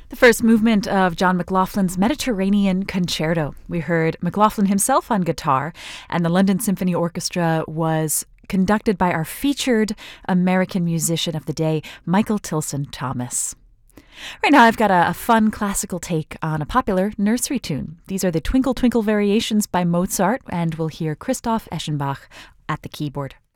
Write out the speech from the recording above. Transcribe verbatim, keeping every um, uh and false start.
The first movement of John McLaughlin's Mediterranean Concerto. We heard McLaughlin himself on guitar, and the London Symphony Orchestra was conducted by our featured American musician of the day, Michael Tilson Thomas. Right now I've got a, a fun classical take on a popular nursery tune. These are the Twinkle Twinkle Variations by Mozart, and we'll hear Christoph Eschenbach at the keyboard.